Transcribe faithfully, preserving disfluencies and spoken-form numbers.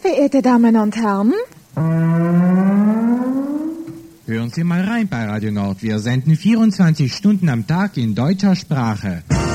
Verehrte Damen und Herren, hören Sie mal rein bei Radio Nord. Wir senden vierundzwanzig Stunden am Tag in deutscher Sprache.